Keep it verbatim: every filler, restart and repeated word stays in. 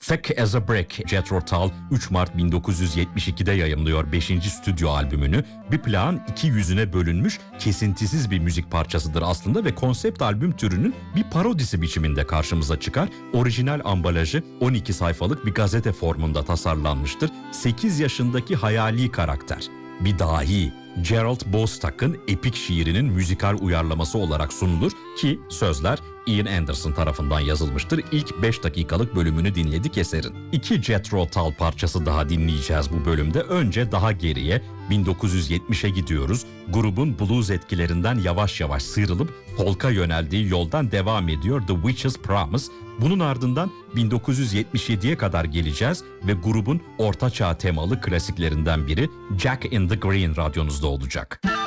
Thick as a Brick, Jethro Tull üç Mart bin dokuz yüz yetmiş ikide yayımlıyor beşinci stüdyo albümünü. Bir plağın iki yüzüne bölünmüş kesintisiz bir müzik parçasıdır aslında ve konsept albüm türünün bir parodisi biçiminde karşımıza çıkar. Orijinal ambalajı on iki sayfalık bir gazete formunda tasarlanmıştır. sekiz yaşındaki hayali karakter, bir dahi, Gerald Bostock'ın epik şiirinin müzikal uyarlaması olarak sunulur ki sözler Ian Anderson tarafından yazılmıştır. İlk beş dakikalık bölümünü dinledik eserin. İki Jethro Tull parçası daha dinleyeceğiz bu bölümde. Önce daha geriye bin dokuz yüz yetmişe gidiyoruz. Grubun blues etkilerinden yavaş yavaş sıyrılıp folk'a yöneldiği yoldan devam ediyor The Witch's Promise. Bunun ardından bin dokuz yüz yetmiş yediye kadar geleceğiz ve grubun ortaçağ temalı klasiklerinden biri Jack in the Green radyonuzda olacak.